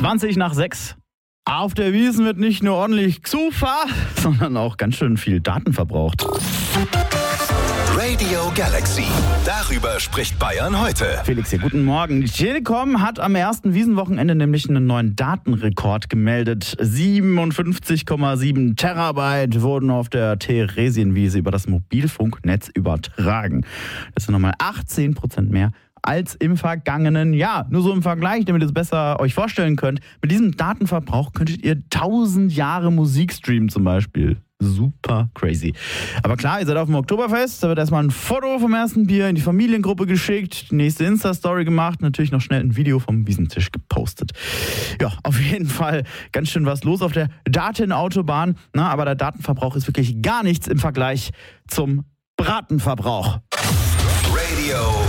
20 nach 6. Auf der Wiesn wird nicht nur ordentlich Xufa, sondern auch ganz schön viel Daten verbraucht. Radio Galaxy. Darüber spricht Bayern heute. Felix hier, guten Morgen. Die Telekom hat am ersten Wiesnwochenende nämlich einen neuen Datenrekord gemeldet. 57,7 Terabyte wurden auf der Theresienwiese über das Mobilfunknetz übertragen. Das sind nochmal 18% mehr als im vergangenen Jahr. Nur so im Vergleich, damit ihr es besser euch vorstellen könnt. Mit diesem Datenverbrauch könntet ihr 1000 Jahre Musik streamen zum Beispiel. Super crazy. Aber klar, ihr seid auf dem Oktoberfest, da wird erstmal ein Foto vom ersten Bier in die Familiengruppe geschickt, die nächste Insta-Story gemacht, natürlich noch schnell ein Video vom Wiesentisch gepostet. Ja, auf jeden Fall ganz schön was los auf der Datenautobahn. Aber der Datenverbrauch ist wirklich gar nichts im Vergleich zum Bratenverbrauch. Radio